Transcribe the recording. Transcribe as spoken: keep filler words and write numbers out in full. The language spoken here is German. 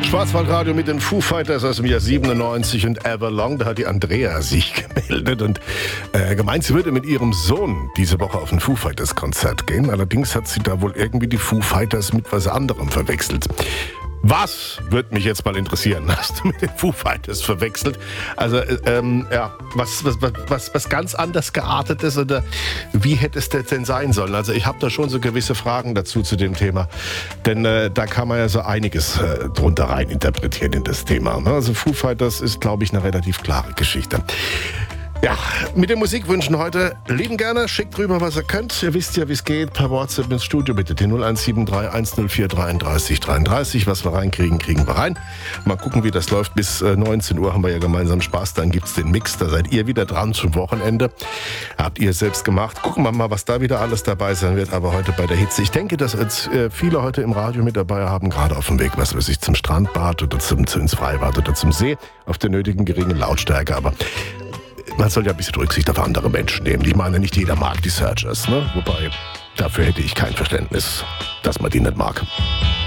Schwarzwaldradio mit den Foo Fighters aus dem Jahr siebenundneunzig und Everlong. Da hat die Andrea sich gemeldet und äh, gemeint, sie würde mit ihrem Sohn diese Woche auf ein Foo Fighters Konzert gehen. Allerdings hat sie da wohl irgendwie die Foo Fighters mit was anderem verwechselt. Was, würde mich jetzt mal interessieren, hast du mit den Foo Fighters verwechselt? Also, ähm, ja, was, was, was, was ganz anders geartetes oder wie hätte es denn sein sollen? Also ich habe da schon so gewisse Fragen dazu zu dem Thema, denn äh, da kann man ja so einiges äh, drunter rein interpretieren in das Thema. Ne? Also Foo Fighters ist, glaube ich, eine relativ klare Geschichte. Ja, mit den Musikwünschen heute lieben gerne, schickt rüber, was ihr könnt. Ihr wisst ja, wie es geht, per WhatsApp ins Studio bitte, die null eins sieben drei eins null vier drei drei drei drei. Was wir reinkriegen, kriegen wir rein. Mal gucken, wie das läuft. Bis neunzehn Uhr haben wir ja gemeinsam Spaß, dann gibt's den Mix, da seid ihr wieder dran zum Wochenende. Habt ihr selbst gemacht. Gucken wir mal, was da wieder alles dabei sein wird, aber heute bei der Hitze. Ich denke, dass jetzt viele heute im Radio mit dabei haben, gerade auf dem Weg, was weiß ich, zum Strandbad oder zum, ins Freibad oder zum See, auf der nötigen geringen Lautstärke, aber man soll ja ein bisschen Rücksicht auf andere Menschen nehmen. Ich meine, nicht jeder mag die Searchers, ne? Wobei, dafür hätte ich kein Verständnis, dass man die nicht mag.